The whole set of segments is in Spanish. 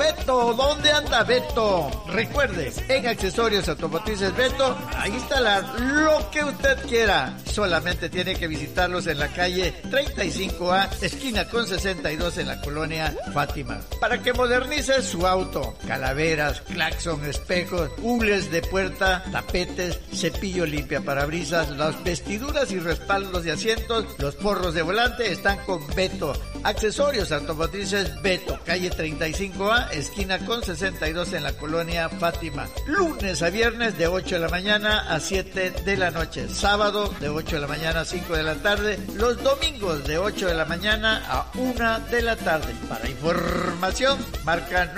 Beto, ¿dónde anda Beto? Recuerde, en Accesorios Automotrices Beto, a instalar lo que usted quiera. Solamente tiene que visitarlos en la calle 35A, esquina con 62 en la colonia Fátima. Para que modernice su auto, calaveras, claxon, espejos, hules de puerta, tapetes, cepillo limpia parabrisas, las vestiduras y respaldos de asientos, los forros de volante están con Beto. Accesorios Automotrices Beto, calle 35A, esquina con 62 en la colonia Fátima. Lunes a viernes de 8 de la mañana a 7 de la noche. Sábado de 8 de la mañana a 5 de la tarde. Los domingos de 8 de la mañana a 1 de la tarde. Para información, marca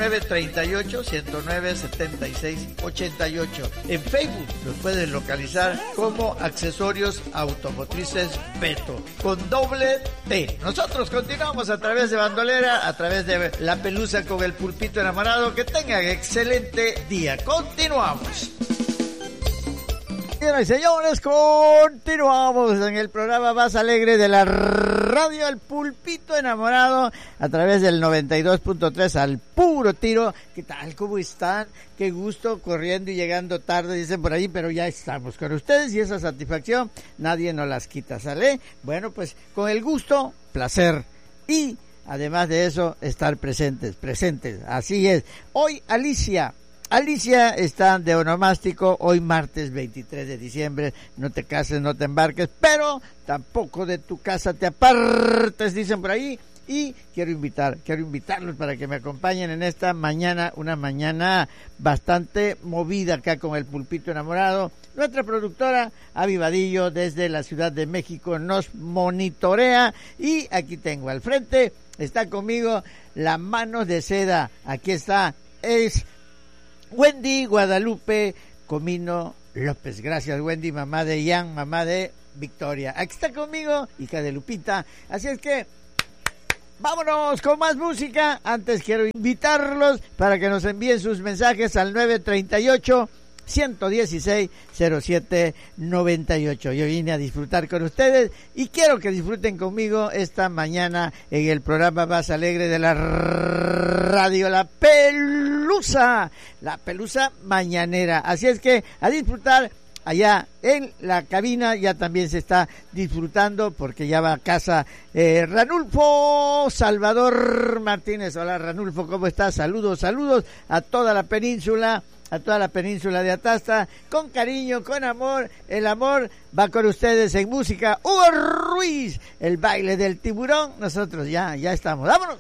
938-109-7688. En Facebook los pueden localizar como Accesorios Automotrices Beto, con doble T. Nosotros continuamos a través de Bandolera, a través de La Pelusa con el Pulpito Enamorado. Que tengan excelente día. Continuamos. Señoras y señores, continuamos en el programa más alegre de la radio, El Pulpito Enamorado, a través del 92.3 al puro tiro. ¿Qué tal? ¿Cómo están? Qué gusto, corriendo y llegando tarde, dicen por ahí, pero ya estamos con ustedes y esa satisfacción nadie nos las quita, ¿sale? Bueno, pues con el gusto, placer y además de eso, estar presentes, así es. Hoy Alicia está de onomástico, hoy martes 23 de diciembre, no te cases, no te embarques, pero tampoco de tu casa te apartes, dicen por ahí, y quiero invitarlos para que me acompañen en esta mañana, una mañana bastante movida acá con el Pulpito Enamorado. Nuestra productora, Avi Vadillo, desde la Ciudad de México, nos monitorea, y aquí tengo al frente, está conmigo la mano de seda, aquí está, es Wendy Guadalupe Comino López. Gracias, Wendy, mamá de Ian, mamá de Victoria. Aquí está conmigo, hija de Lupita. Así es que vámonos con más música. Antes quiero invitarlos para que nos envíen sus mensajes al 938-116-0798. Yo vine a disfrutar con ustedes y quiero que disfruten conmigo esta mañana en el programa más alegre de la radio, La Pelusa mañanera. Así es que a disfrutar. Allá en la cabina ya también se está disfrutando porque ya va a casa Ranulfo Salvador Martínez. Hola Ranulfo, ¿cómo estás? Saludos a toda la península de Atasta, con cariño, con amor. El amor va con ustedes en música. Hugo Ruiz, el baile del tiburón. Nosotros ya estamos. ¡Vámonos!